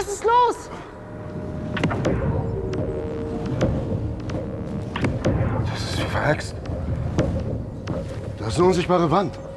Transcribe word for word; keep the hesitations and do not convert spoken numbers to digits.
Was ist los? Das ist wie verhext. Das ist eine unsichtbare Wand.